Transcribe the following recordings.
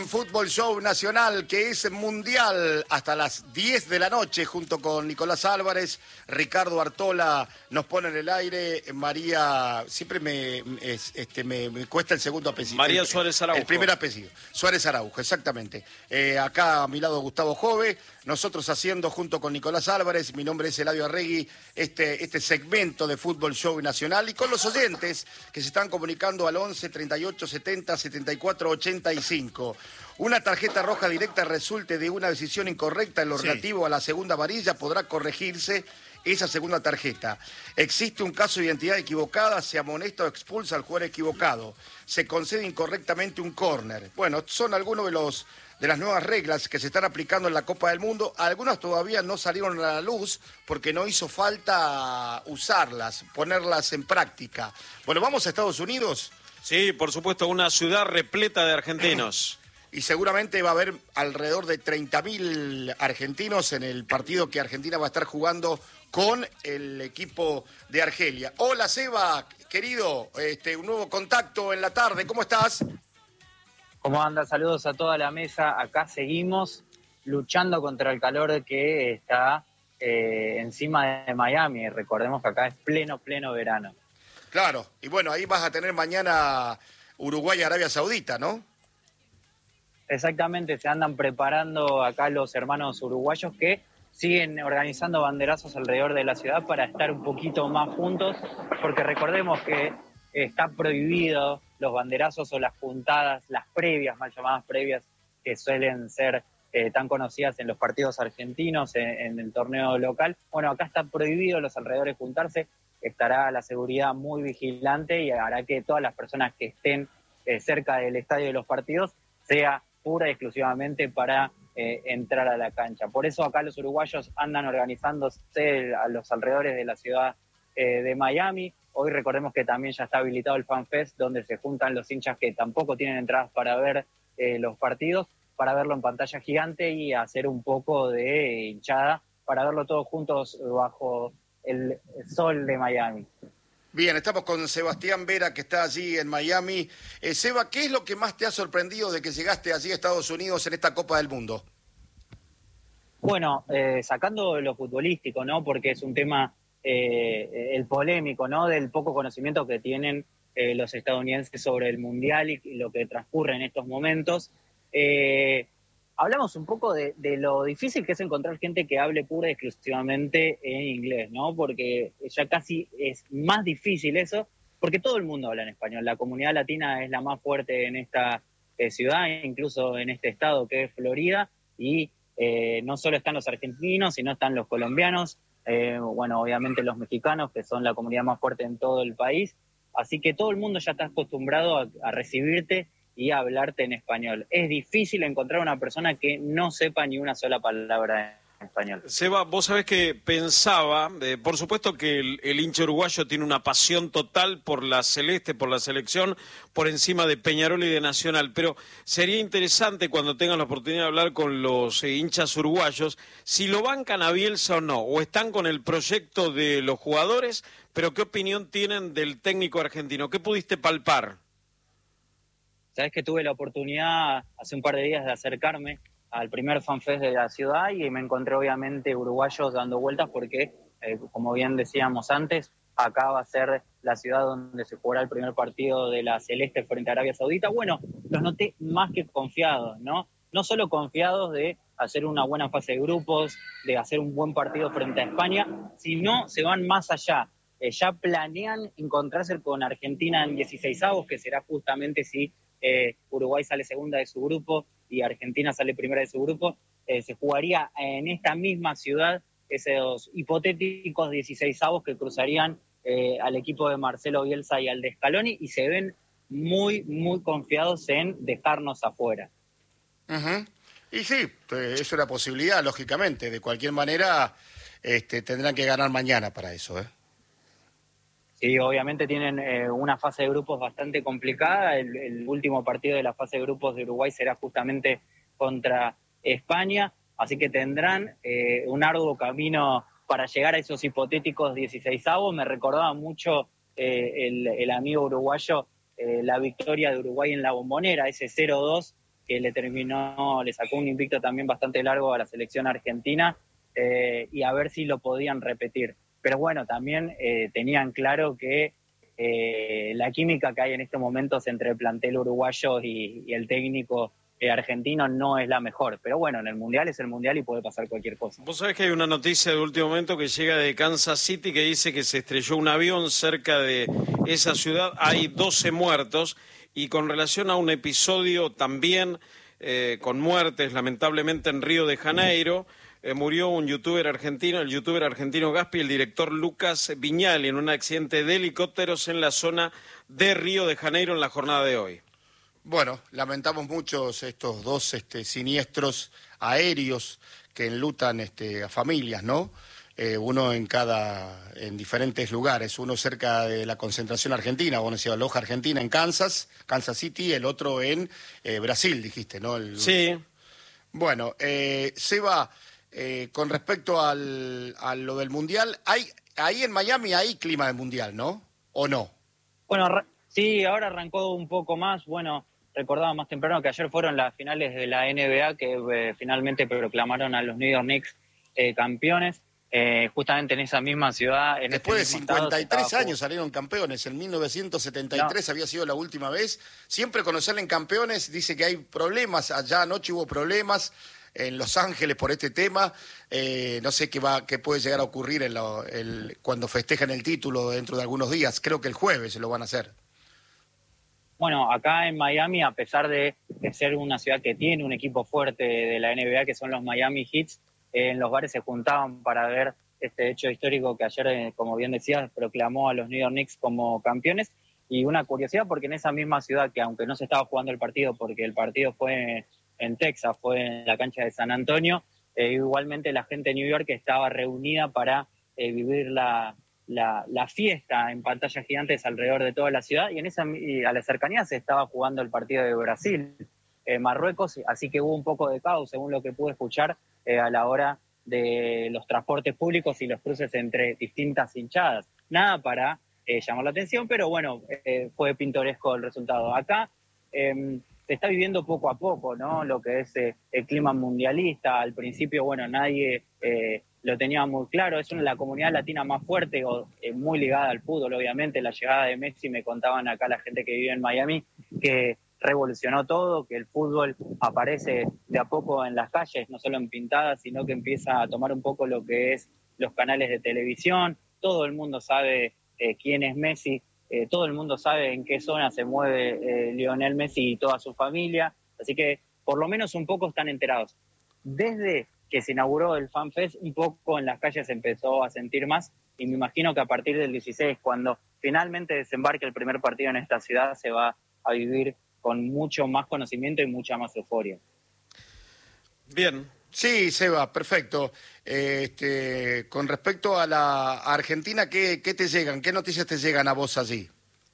Fútbol Show Nacional, que es mundial hasta las 10 de la noche, junto con Nicolás Álvarez, Ricardo Artola nos pone en el aire, María, siempre me cuesta el segundo apellido. María Suárez Araujo. El primer apellido, Suárez Araujo, exactamente. Acá a mi lado Gustavo Jove, nosotros haciendo junto con Nicolás Álvarez, mi nombre es Eladio Arregui, este segmento de Fútbol Show Nacional, y con los oyentes que se están comunicando al 11 38 70 74 85. Una tarjeta roja directa resulte de una decisión incorrecta en lo relativo a la segunda amarilla, podrá corregirse esa segunda tarjeta. Existe un caso de identidad equivocada, se amonesta o expulsa al jugador equivocado. Se concede incorrectamente un córner. Bueno, son algunos de las nuevas reglas que se están aplicando en la Copa del Mundo. Algunas todavía no salieron a la luz porque no hizo falta usarlas, ponerlas en práctica. Bueno, ¿vamos a Estados Unidos? Sí, por supuesto, una ciudad repleta de argentinos. Y seguramente va a haber alrededor de 30.000 argentinos en el partido que Argentina va a estar jugando con el equipo de Argelia. Hola, Seba, querido, un nuevo contacto en la tarde, ¿cómo estás? ¿Cómo anda? Saludos a toda la mesa. Acá seguimos luchando contra el calor que está encima de Miami. Recordemos que acá es pleno verano. Claro, y bueno, ahí vas a tener mañana Uruguay y Arabia Saudita, ¿no? Exactamente, se andan preparando acá los hermanos uruguayos que siguen organizando banderazos alrededor de la ciudad para estar un poquito más juntos, porque recordemos que está prohibido los banderazos o las puntadas, las previas, mal llamadas previas, que suelen ser tan conocidas en los partidos argentinos, en el torneo local. Bueno, acá está prohibido los alrededores juntarse, estará la seguridad muy vigilante y hará que todas las personas que estén cerca del estadio de los partidos sea pura y exclusivamente para entrar a la cancha. Por eso acá los uruguayos andan organizándose a los alrededores de la ciudad de Miami. Hoy recordemos que también ya está habilitado el Fan Fest, donde se juntan los hinchas que tampoco tienen entradas para ver los partidos, para verlo en pantalla gigante y hacer un poco de hinchada, para verlo todos juntos bajo el sol de Miami. Bien, estamos con Sebastián Vera, que está allí en Miami. Seba, ¿qué es lo que más te ha sorprendido de que llegaste allí a Estados Unidos en esta Copa del Mundo? Bueno, sacando lo futbolístico, ¿no? Porque es un tema, el polémico, ¿no? Del poco conocimiento que tienen los estadounidenses sobre el Mundial y lo que transcurre en estos momentos. Hablamos un poco de lo difícil que es encontrar gente que hable pura y exclusivamente en inglés, ¿no? Porque ya casi es más difícil eso, porque todo el mundo habla en español. La comunidad latina es la más fuerte en esta ciudad, incluso en este estado que es Florida, y no solo están los argentinos, sino están los colombianos, bueno, obviamente los mexicanos, que son la comunidad más fuerte en todo el país. Así que todo el mundo ya está acostumbrado a recibirte y hablarte en español. Es difícil encontrar una persona que no sepa ni una sola palabra en español. Seba, vos sabés que pensaba, por supuesto que el hincha uruguayo tiene una pasión total por la celeste, por la selección, por encima de Peñarol y de Nacional, pero sería interesante cuando tengan la oportunidad de hablar con los hinchas uruguayos, si lo bancan a Bielsa o no, o están con el proyecto de los jugadores, pero qué opinión tienen del técnico argentino, ¿qué pudiste palpar? Sabés que tuve la oportunidad hace un par de días de acercarme al primer FanFest de la ciudad y me encontré obviamente uruguayos dando vueltas porque, como bien decíamos antes, acá va a ser la ciudad donde se jugará el primer partido de la Celeste frente a Arabia Saudita. Bueno, los noté más que confiados, ¿no? No solo confiados de hacer una buena fase de grupos, de hacer un buen partido frente a España, sino se van más allá. Ya planean encontrarse con Argentina en 16avos, que será justamente si Uruguay sale segunda de su grupo y Argentina sale primera de su grupo, se jugaría en esta misma ciudad esos hipotéticos 16avos que cruzarían al equipo de Marcelo Bielsa y al de Scaloni, y se ven muy confiados en dejarnos afuera. Uh-huh. Y sí, es una posibilidad, lógicamente. De cualquier manera, tendrán que ganar mañana para eso, Sí, obviamente tienen una fase de grupos bastante complicada. El último partido de la fase de grupos de Uruguay será justamente contra España, así que tendrán un arduo camino para llegar a esos hipotéticos 16avos. Me recordaba mucho el amigo uruguayo la victoria de Uruguay en la Bombonera, ese 0-2 que le sacó un invicto también bastante largo a la selección argentina, y a ver si lo podían repetir. Pero bueno, también tenían claro que la química que hay en estos momentos entre el plantel uruguayo y el técnico argentino no es la mejor. Pero bueno, en el Mundial es el Mundial y puede pasar cualquier cosa. Vos sabés que hay una noticia de último momento que llega de Kansas City que dice que se estrelló un avión cerca de esa ciudad. Hay 12 muertos y con relación a un episodio también con muertes, lamentablemente en Río de Janeiro, murió un youtuber argentino, el youtuber argentino Gaspi, el director Lucas Viñali, en un accidente de helicópteros en la zona de Río de Janeiro en la jornada de hoy. Bueno, lamentamos muchos estos dos siniestros aéreos que enlutan a familias, ¿no? Uno en diferentes lugares, uno cerca de la concentración argentina, bueno, decía Loja Argentina en Kansas City, el otro en Brasil, dijiste, ¿no? Sí. Bueno, Seba, con respecto a lo del Mundial, ahí en Miami hay clima de Mundial, ¿no? ¿O no? Bueno, sí, ahora arrancó un poco más. Bueno, recordaba más temprano que ayer fueron las finales de la NBA que finalmente proclamaron a los New York Knicks campeones. Justamente en esa misma ciudad. Después de 53 años salieron campeones. En 1973 había sido la última vez. Siempre cuando salen campeones dice que hay problemas. Allá anoche hubo problemas en Los Ángeles por este tema. No sé qué puede llegar a ocurrir cuando festejan el título dentro de algunos días. Creo que el jueves lo van a hacer. Bueno, acá en Miami, a pesar de ser una ciudad que tiene un equipo fuerte de la NBA, que son los Miami Heat, en los bares se juntaban para ver este hecho histórico que ayer, como bien decías, proclamó a los New York Knicks como campeones. Y una curiosidad, porque en esa misma ciudad, que aunque no se estaba jugando el partido, porque el partido fue en Texas, fue en la cancha de San Antonio, igualmente la gente de New York estaba reunida para vivir la fiesta en pantallas gigantes alrededor de toda la ciudad, y a la cercanía se estaba jugando el partido de Brasil, Marruecos, así que hubo un poco de caos, según lo que pude escuchar, a la hora de los transportes públicos y los cruces entre distintas hinchadas. Nada para llamar la atención, pero bueno, fue pintoresco el resultado. Acá se está viviendo poco a poco, ¿no? Lo que es el clima mundialista. Al principio, bueno, nadie lo tenía muy claro. Es la comunidad latina más fuerte, muy ligada al fútbol, obviamente. La llegada de Messi, me contaban acá la gente que vive en Miami, que revolucionó todo, que el fútbol aparece de a poco en las calles, no solo en pintadas, sino que empieza a tomar un poco lo que es los canales de televisión. Todo el mundo sabe quién es Messi, todo el mundo sabe en qué zona se mueve Lionel Messi y toda su familia, así que por lo menos un poco están enterados. Desde que se inauguró el FanFest, un poco en las calles se empezó a sentir más, y me imagino que a partir del 16, cuando finalmente desembarque el primer partido en esta ciudad, se va a vivir con mucho más conocimiento y mucha más euforia. Bien. Sí, Seba, perfecto. Con respecto a la Argentina, ¿qué te llegan? ¿Qué noticias te llegan a vos allí?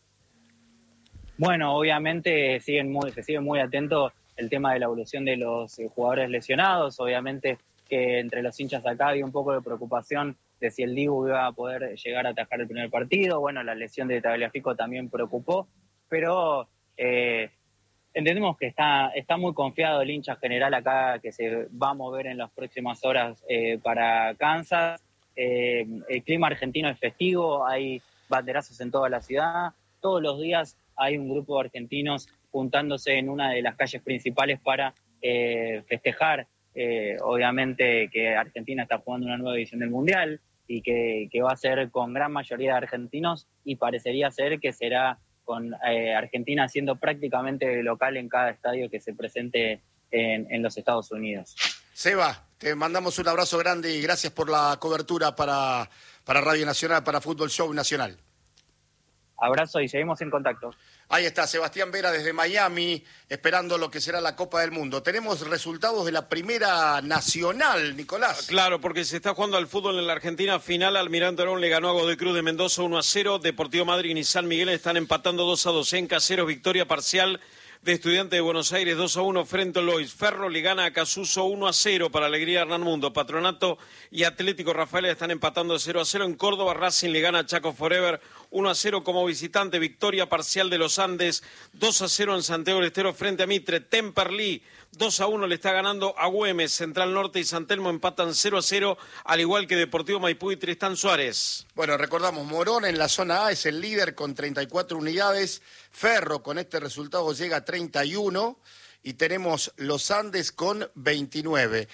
Bueno, obviamente se sigue muy atento el tema de la evolución de los jugadores lesionados. Obviamente que entre los hinchas acá había un poco de preocupación de si el Dibu iba a poder llegar a atajar el primer partido. Bueno, la lesión de Tagliafico también preocupó, pero entendemos que está muy confiado el hincha general acá, que se va a mover en las próximas horas para Kansas. El clima argentino es festivo, hay banderazos en toda la ciudad. Todos los días hay un grupo de argentinos juntándose en una de las calles principales para festejar, obviamente, que Argentina está jugando una nueva edición del Mundial y que va a ser con gran mayoría de argentinos, y parecería ser que será con Argentina siendo prácticamente local en cada estadio que se presente en los Estados Unidos. Seba, te mandamos un abrazo grande y gracias por la cobertura para Radio Nacional, para Fútbol Show Nacional. Abrazo y seguimos en contacto. Ahí está Sebastián Vera desde Miami, esperando lo que será la Copa del Mundo. Tenemos resultados de la Primera Nacional, Nicolás. Claro, porque se está jugando al fútbol en la Argentina. Final, Almirante Arón le ganó a Godoy Cruz de Mendoza 1-0. Deportivo Madrid y San Miguel están empatando 2-2 en Caseros. Victoria parcial de Estudiantes de Buenos Aires 2-1 frente a Lois. Ferro le gana a Casuso 1-0 para alegría de Hernán Mundo. Patronato y Atlético Rafaela están empatando 0-0. En Córdoba, Racing le gana a Chaco Forever 1-0 como visitante. Victoria parcial de los Andes, 2-0 en Santiago del Estero frente a Mitre. Temperley 2-1 le está ganando a Güemes. Central Norte y San Telmo empatan 0-0, al igual que Deportivo Maipú y Tristán Suárez. Bueno, recordamos, Morón en la zona A es el líder con 34 unidades. Ferro con este resultado llega a 31. Y tenemos los Andes con 29.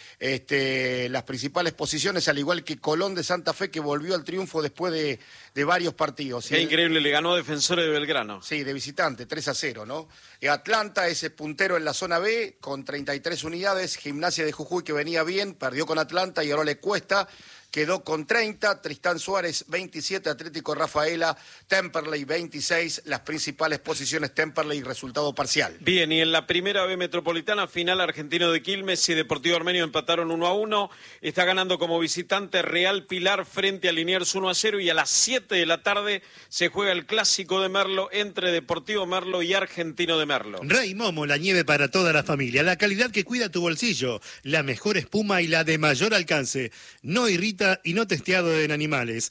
Las principales posiciones, al igual que Colón de Santa Fe, que volvió al triunfo después de varios partidos. Qué increíble, le ganó a Defensores de Belgrano. Sí, de visitante, 3-0, ¿no? Atlanta es el puntero en la zona B, con 33 unidades. Gimnasia de Jujuy, que venía bien, perdió con Atlanta y ahora le cuesta. Quedó con 30, Tristán Suárez 27, Atlético Rafaela, Temperley 26, las principales posiciones Temperley, resultado parcial. Bien, y en la primera B metropolitana, final Argentino de Quilmes y Deportivo Armenio empataron 1-1, está ganando como visitante Real Pilar frente a Liniers 1-0 y a las 7 de la tarde se juega el clásico de Merlo entre Deportivo Merlo y Argentino de Merlo. Rey Momo, la nieve para toda la familia, la calidad que cuida tu bolsillo, la mejor espuma y la de mayor alcance, no irrita y no testeado en animales.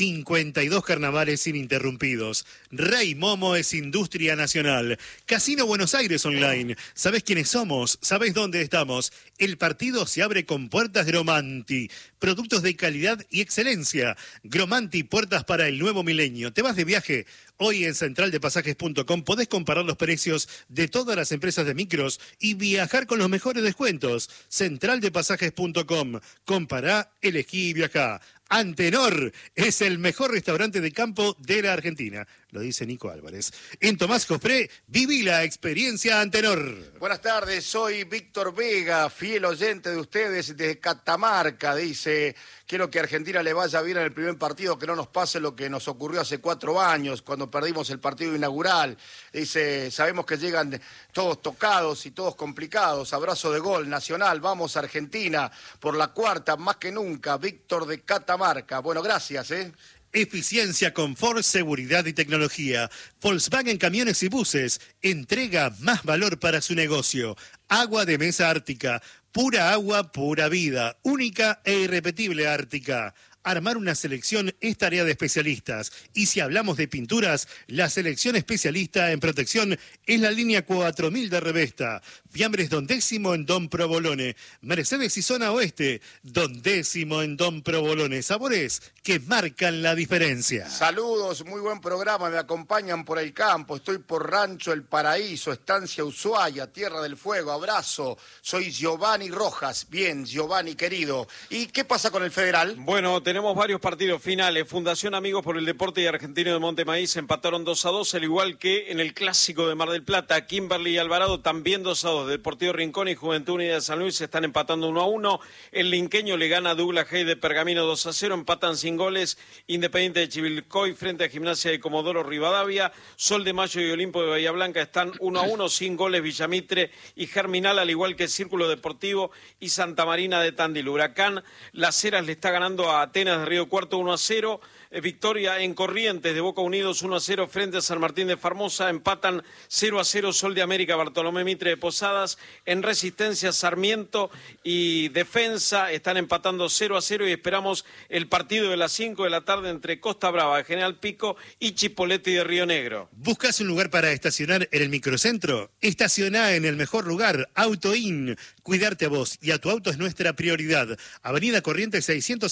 52 carnavales ininterrumpidos. Rey Momo es industria nacional. Casino Buenos Aires Online. ¿Sabés quiénes somos? ¿Sabés dónde estamos? El partido se abre con puertas Gromanti. Productos de calidad y excelencia. Gromanti, puertas para el nuevo milenio. ¿Te vas de viaje? Hoy en centraldepasajes.com podés comparar los precios de todas las empresas de micros y viajar con los mejores descuentos. Centraldepasajes.com. Compará, elegí y viajá. Antenor es el mejor restaurante de campo de la Argentina, lo dice Nico Álvarez. En Tomás Jofré, viví la experiencia Antenor. Buenas tardes, soy Víctor Vega, fiel oyente de ustedes desde Catamarca. Dice, quiero que a Argentina le vaya bien en el primer partido, que no nos pase lo que nos ocurrió hace 4 años, cuando perdimos el partido inaugural. Dice, sabemos que llegan todos tocados y todos complicados. Abrazo de gol, Nacional, vamos Argentina, por la 4ª, más que nunca. Víctor de Catamarca. Bueno, gracias, Eficiencia, confort, seguridad y tecnología. Volkswagen Camiones y Buses entrega más valor para su negocio. Agua de mesa Ártica. Pura agua, pura vida. Única e irrepetible Ártica. Armar una selección es tarea de especialistas. Y si hablamos de pinturas, la selección especialista en protección es la línea 4000 de Revesta. Fiambres Don Décimo en Don Provolone. Mercedes y Zona Oeste, Don Décimo en Don Provolone. Sabores que marcan la diferencia. Saludos, muy buen programa, me acompañan por el campo. Estoy por Rancho El Paraíso, Estancia Ushuaia, Tierra del Fuego. Abrazo, soy Giovanni Rojas. Bien, Giovanni querido. ¿Y qué pasa con el Federal? Bueno, tenemos varios partidos finales. Fundación Amigos por el Deporte y Argentino de Montemaíz empataron 2-2, al igual que en el Clásico de Mar del Plata. Kimberly y Alvarado también 2-2. Deportivo Rincón y Juventud Unida de San Luis se están empatando 1-1. El Linqueño le gana a Douglas Hay de Pergamino 2-0. Empatan sin goles Independiente de Chivilcoy frente a Gimnasia de Comodoro Rivadavia. Sol de Mayo y Olimpo de Bahía Blanca están 1-1 sin goles. Villamitre y Germinal, al igual que Círculo Deportivo y Santa Marina de Tandil. Huracán Las Heras le está ganando a Atenas de Río Cuarto 1-0. Victoria en Corrientes de Boca Unidos 1-0 frente a San Martín de Formosa. Empatan 0-0 Sol de América, Bartolomé Mitre de Posadas. En Resistencia, Sarmiento y Defensa están empatando 0-0 y esperamos el partido de las 5 de la tarde entre Costa Brava de General Pico y Chipoleti de Río Negro. ¿Buscas un lugar para estacionar en el microcentro? Estacioná en el mejor lugar, AutoIn. Cuidarte a vos y a tu auto es nuestra prioridad. Avenida Corrientes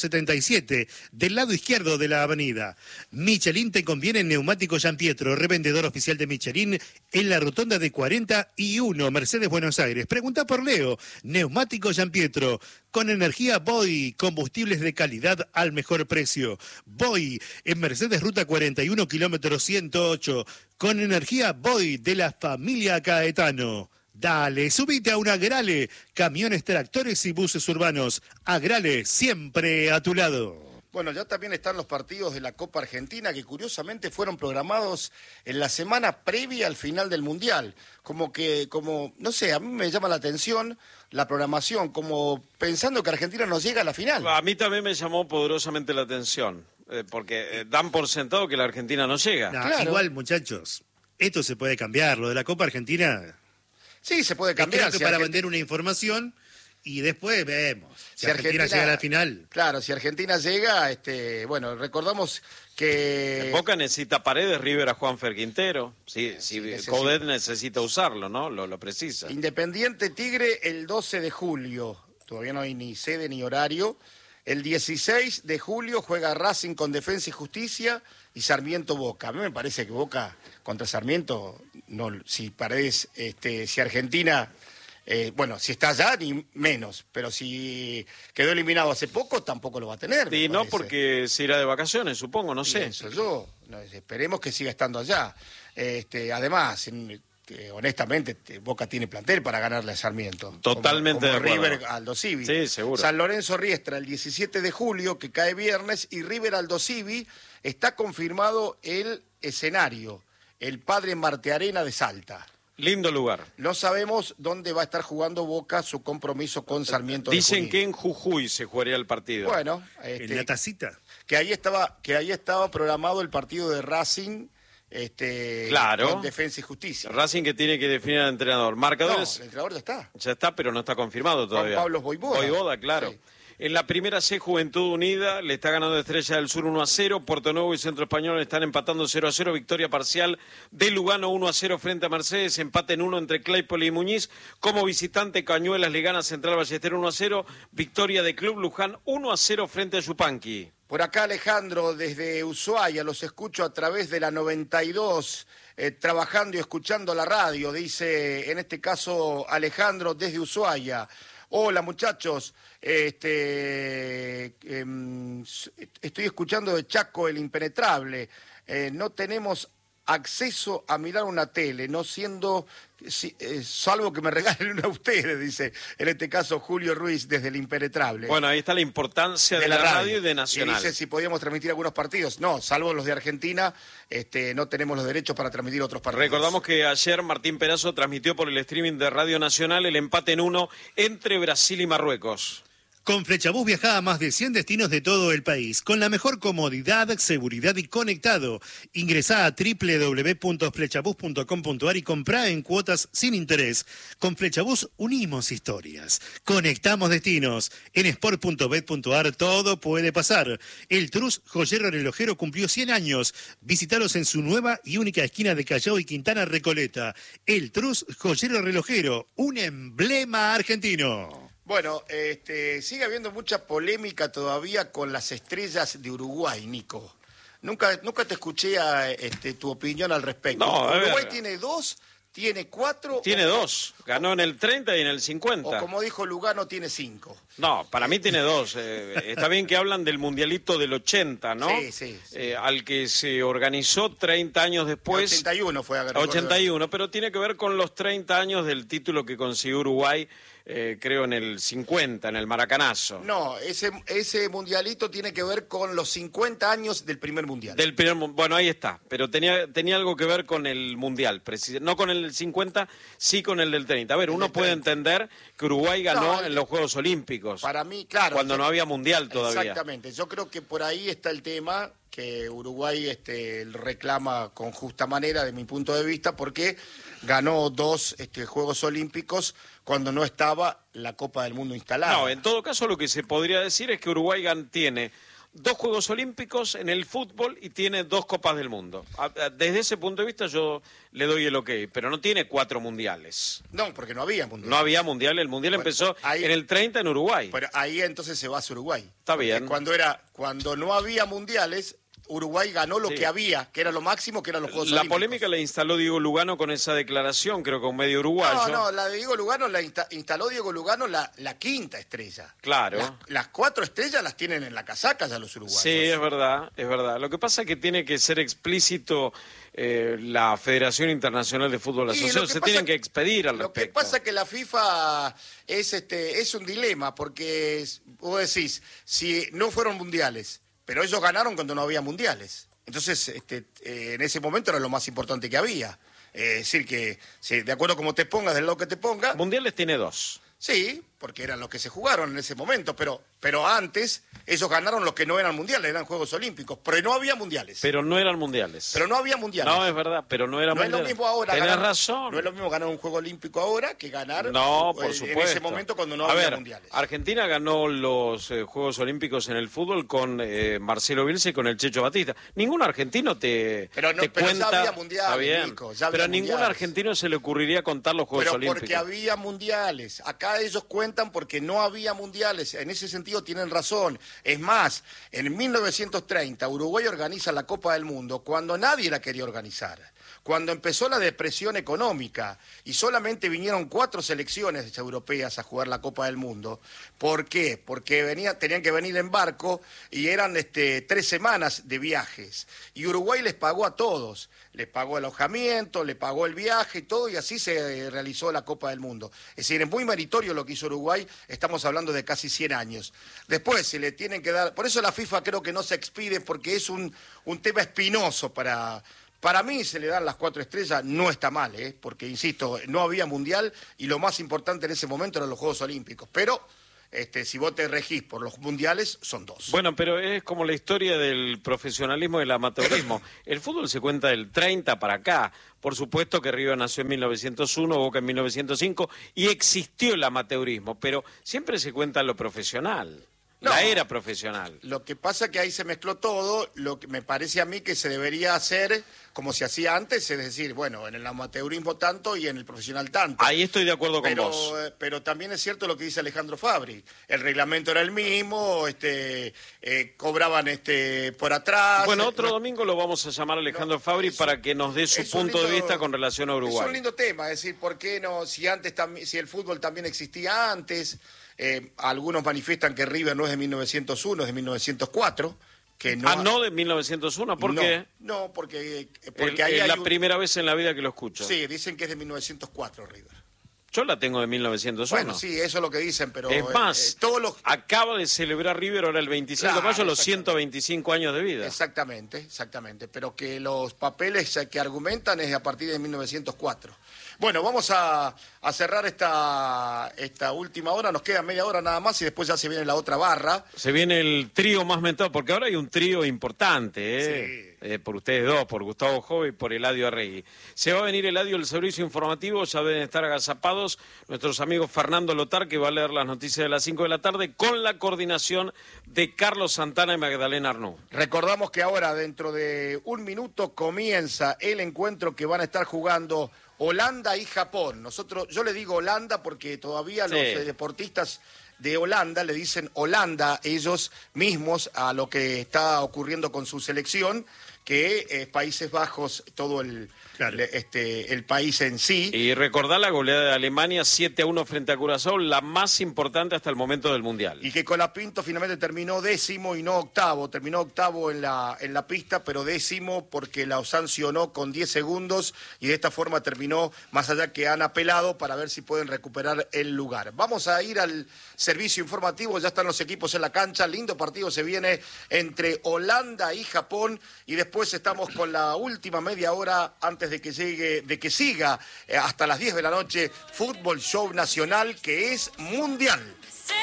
677, del lado izquierdo de la avenida. Michelin te conviene en Neumático Giampietro, revendedor oficial de Michelin en la rotonda de 41 Mercedes Buenos Aires. Pregunta por Leo. Neumático Giampietro, con energía Boy, combustibles de calidad al mejor precio. Boy, en Mercedes Ruta 41, kilómetro 108, con energía Boy de la familia Caetano. Dale, subite a un Agrale, camiones, tractores y buses urbanos. Agrale, siempre a tu lado. Bueno, ya también están los partidos de la Copa Argentina que curiosamente fueron programados en la semana previa al final del Mundial. No sé, a mí me llama la atención la programación, como pensando que Argentina no llega a la final. A mí también me llamó poderosamente la atención, porque dan por sentado que la Argentina no llega. No, claro. Igual, muchachos, esto se puede cambiar, lo de la Copa Argentina. Sí, se puede cambiar. Creo que para vender una información y después vemos. Si Argentina llega a la final. Claro, si Argentina llega, bueno, recordamos que... Boca necesita Paredes, River a Juanfer Quintero. Si Coudet necesita usarlo, ¿no? Lo precisa. Independiente Tigre el 12 de julio. Todavía no hay ni sede ni horario. El 16 de julio juega Racing con Defensa y Justicia y Sarmiento Boca. A mí me parece que Boca contra Sarmiento, no, si Paredes, si Argentina, si está allá, ni menos, pero si quedó eliminado hace poco, tampoco lo va a tener. Y no porque se irá de vacaciones, supongo, no sé. Esperemos que siga estando allá. Además, honestamente, Boca tiene plantel para ganarle a Sarmiento. Totalmente como de acuerdo. River Aldo Civi. Sí, seguro. San Lorenzo Riestra el 17 de julio, que cae viernes, y River Aldo Civi está confirmado el escenario, el Padre Marte Arena de Salta. Lindo lugar. No sabemos dónde va a estar jugando Boca su compromiso con Sarmiento. Dicen que en Jujuy se jugaría el partido. Bueno, en la tacita. Que ahí estaba programado el partido de Racing. Claro. Con Defensa y Justicia. Racing que tiene que definir al entrenador. Marcadores. No, el entrenador ya está. Ya está, pero no está confirmado todavía. Juan Pablo Voivoda. Voivoda, claro. Sí. En la primera C, Juventud Unida le está ganando Estrella del Sur 1-0. Puerto Nuevo y Centro Español están empatando 0-0. Victoria parcial de Lugano 1-0 frente a Mercedes. Empate en 1 entre Claypole y Muñiz. Como visitante, Cañuelas le gana Central Ballester 1-0. Victoria de Club Luján 1-0 frente a Yupanqui. Por acá Alejandro desde Ushuaia, los escucho a través de la 92, trabajando y escuchando la radio, dice en este caso Alejandro desde Ushuaia. Hola muchachos, estoy escuchando de Chaco el Impenetrable, no tenemos acceso a mirar una tele, no siendo, salvo que me regalen una a ustedes, dice en este caso Julio Ruiz desde el Impenetrable. Bueno, ahí está la importancia de la radio y de Nacional. Y dice si podíamos transmitir algunos partidos. No, salvo los de Argentina, no tenemos los derechos para transmitir otros partidos. Recordamos que ayer Martín Perazo transmitió por el streaming de Radio Nacional el empate en 1 entre Brasil y Marruecos. Con Flechabús viaja a más de 100 destinos de todo el país, con la mejor comodidad, seguridad y conectado. Ingresá a www.flechabús.com.ar y comprá en cuotas sin interés. Con Flechabús unimos historias, conectamos destinos. En sport.bet.ar todo puede pasar. El Trus Joyero Relojero cumplió 100 años. Visítalos en su nueva y única esquina de Callao y Quintana Recoleta. El Trus Joyero Relojero, un emblema argentino. Bueno, sigue habiendo mucha polémica todavía con las estrellas de Uruguay, Nico. Nunca te escuché tu opinión al respecto. No, Uruguay tiene 2, tiene 4... Tiene 2, ganó en el 30 y en el 50. O como dijo Lugano, tiene 5. No, para mí tiene 2. Está bien que hablan del mundialito del 80, ¿no? Sí. Al que se organizó 30 años después. 81 fue. 81, pero tiene que ver con los 30 años del título que consiguió Uruguay, creo en el 50, en el Maracanazo. No, ese mundialito tiene que ver con los 50 años del primer mundial. Bueno, ahí está, pero tenía algo que ver con el mundial, no con el del 50, sí con el del 30. A ver, uno puede entender que Uruguay ganó en los Juegos Olímpicos. Para mí, claro. Cuando no había mundial todavía. Exactamente, yo creo que por ahí está el tema que Uruguay reclama con justa manera, de mi punto de vista, porque ganó 2 Juegos Olímpicos cuando no estaba la Copa del Mundo instalada. No, en todo caso lo que se podría decir es que Uruguay tiene 2 Juegos Olímpicos en el fútbol y tiene 2 Copas del Mundo. Desde ese punto de vista yo le doy el ok, pero no tiene 4 mundiales. No, porque no había mundial. No había mundial, el mundial empezó en el 30 en Uruguay. Pero ahí entonces se va a Uruguay. Está bien. Cuando no había mundiales, Uruguay ganó lo que había, que era lo máximo, que eran los Juegos Olímpicos. La polémica la instaló Diego Lugano con esa declaración, creo que un medio uruguayo. No, la de Diego Lugano la instaló Diego Lugano la quinta estrella. Claro. Las 4 estrellas las tienen en la casaca ya los uruguayos. Sí, es verdad. Lo que pasa es que tiene que ser explícito la Federación Internacional de Fútbol Asociado. Se tienen que expedir al respecto. Lo que pasa es que la FIFA es un dilema, porque vos decís, si no fueron mundiales, pero ellos ganaron cuando no había mundiales. Entonces, en ese momento era lo más importante que había. Es decir, que de acuerdo a cómo te pongas, del lado que te pongas... Mundiales tiene 2. Sí, porque eran los que se jugaron en ese momento, pero antes ellos ganaron los que no eran mundiales, eran Juegos Olímpicos, pero no había mundiales. Pero no eran mundiales. Pero no había mundiales. No, es verdad, pero no eran mundiales. No es lo mismo ahora. Tenés razón. No es lo mismo ganar un Juego Olímpico ahora que ganar no, por supuesto. en ese momento cuando no había mundiales. Argentina ganó los Juegos Olímpicos en el fútbol con Marcelo Bielsa y con el Checho Batista. Ningún argentino te cuenta... ya había mundiales, está bien, Nico, ya había pero a mundiales. ningún argentino se le ocurriría contar los Juegos Olímpicos. Porque había mundiales. Acá ellos cuentan porque no había mundiales. En ese sentido tienen razón. Es más, en 1930 Uruguay organiza la Copa del Mundo cuando nadie la quería organizar. Cuando empezó la depresión económica y solamente vinieron 4 selecciones europeas a jugar la Copa del Mundo. ¿Por qué? Porque tenían que venir en barco y eran 3 semanas de viajes. Y Uruguay les pagó a todos. Les pagó el alojamiento, le pagó el viaje y todo, y así se realizó la Copa del Mundo. Es decir, es muy meritorio lo que hizo Uruguay, estamos hablando de casi 100 años. Después se le tienen que dar, por eso la FIFA creo que no se expide, porque es un tema espinoso para mí. Se le dan las 4 estrellas, no está mal, porque insisto, no había mundial y lo más importante en ese momento eran los Juegos Olímpicos, pero... si vos te regís por los mundiales, son 2. Bueno, pero es como la historia del profesionalismo y del amateurismo. El fútbol se cuenta del 30 para acá. Por supuesto que River nació en 1901, Boca en 1905, y existió el amateurismo, pero siempre se cuenta lo profesional. No, la era profesional. Lo que pasa es que ahí se mezcló todo, lo que me parece a mí que se debería hacer como se hacía antes, es decir, bueno, en el amateurismo tanto y en el profesional tanto. Ahí estoy de acuerdo con vos. Pero también es cierto lo que dice Alejandro Fabri, el reglamento era el mismo, cobraban por atrás. Bueno, otro domingo lo vamos a llamar a Alejandro Fabri para que nos dé su punto de vista con relación a Uruguay. Es un lindo tema, es decir, ¿por qué no? Si el fútbol también existía antes... algunos manifiestan que River no es de 1901, es de 1904. Que no no de 1901, ¿por qué? No, porque es la primera vez en la vida que lo escucho. Sí, dicen que es de 1904 River. Yo la tengo de 1901. Bueno, sí, eso es lo que dicen, pero... Es más, acaba de celebrar River ahora el 25 de mayo los 125 años de vida. Exactamente, pero que los papeles que argumentan es a partir de 1904. Bueno, vamos a cerrar esta última hora, nos queda media hora nada más y después ya se viene la otra barra. Se viene el trío más mentado, porque ahora hay un trío importante, por ustedes dos, por Gustavo Jove y por Eladio Arregui. Se va a venir Eladio el servicio informativo, ya deben estar agazapados nuestros amigos Fernando Lotar, que va a leer las noticias de las 5 de la tarde, con la coordinación de Carlos Santana y Magdalena Arnau. Recordamos que ahora, dentro de un minuto, comienza el encuentro que van a estar jugando Holanda y Japón. Yo le digo Holanda porque todavía los deportistas de Holanda le dicen Holanda ellos mismos a lo que está ocurriendo con su selección, que es Países Bajos, todo el país en sí. Y recordar la goleada de Alemania 7-1 frente a Curazao, la más importante hasta el momento del Mundial. Y que Colapinto finalmente terminó 10º y no 8º, terminó 8º en la pista, pero 10º porque la sancionó con 10 segundos y de esta forma terminó, más allá que han apelado para ver si pueden recuperar el lugar. Vamos a ir al servicio informativo, ya están los equipos en la cancha, lindo partido se viene entre Holanda y Japón y después estamos con la última media hora antes de que siga hasta las 10 de la noche Fútbol Show Nacional, que es mundial.